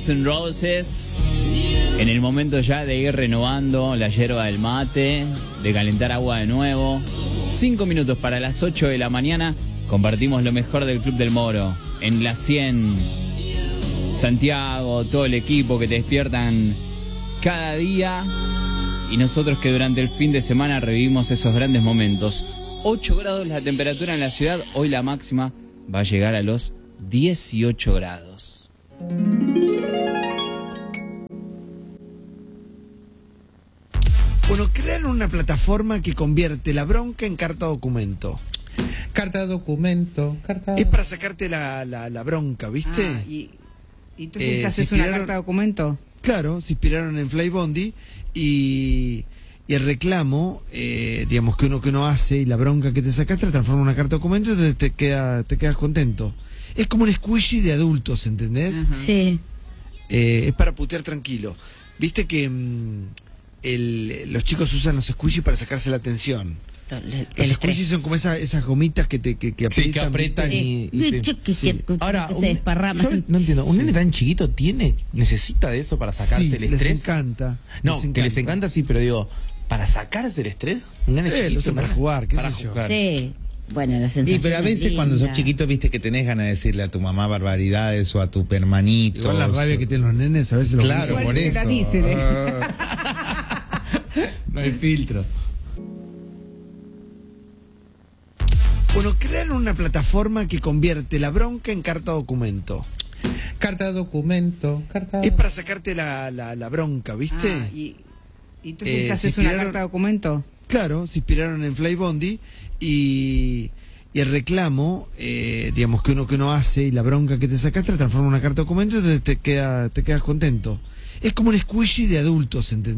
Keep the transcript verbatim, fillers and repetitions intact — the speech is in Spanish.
Guns N' Roses. En el momento ya de ir renovando la yerba del mate, de calentar agua de nuevo. Cinco minutos para las ocho de la mañana. Compartimos lo mejor del Club del Moro. En la cien, Santiago, todo el equipo que te despiertan cada día. Y nosotros que durante el fin de semana revivimos esos grandes momentos. ocho grados la temperatura en la ciudad. Hoy la máxima va a llegar a los dieciocho grados. Bueno, crearon una plataforma que convierte la bronca en carta documento. Carta documento, carta... Es para sacarte la, la, la bronca, ¿viste? Ah, y, y entonces Eh, haces se una inspiraron- carta documento. Claro, se inspiraron en Flybondi y, y el reclamo, eh, digamos, que uno que uno hace y la bronca que te sacaste la transforma en una carta documento y entonces te, queda, te quedas contento. Es como un squishy de adultos, ¿entendés? Ajá. Sí. Eh, es para putear tranquilo. Viste que mm, el- los chicos usan los squishy para sacarse la tensión. El, Los squishy son como esa- esas gomitas que te que, que Sí, aprietan. que apretan ¿viste? y... y sí. Sí. Ahora, que se un- desparrama. ¿sabes? No entiendo, ¿un nene tan chiquito tiene, necesita de eso para sacarse Sí, el les estrés? encanta. No, que les encanta sí, pero digo, ¿para sacarse el estrés? Un nene Eh, chiquito, lo usan para ¿no? jugar, qué Para sé yo. jugar. Sí. Bueno, la sensación Y pero a veces es cuando sos linda. chiquito, viste que tenés ganas de decirle a tu mamá barbaridades o a tu hermanito. Igual la rabia que tienen los nenes a veces los Claro, Igual por que eso. la dicen, ¿eh? Ah. No hay filtro. Bueno, crearon una plataforma que convierte la bronca en carta documento. Carta documento, carta... Es para sacarte la, la, la bronca, ¿viste? Ah, y, y entonces Eh, haces se una inspiraron- carta documento. Claro, se inspiraron en Flybondi y, y el reclamo, eh, digamos, que uno que uno hace y la bronca que te sacaste la transforma en una carta documento y entonces te, queda, te quedas contento. Es como un squishy de adultos, ¿entendés?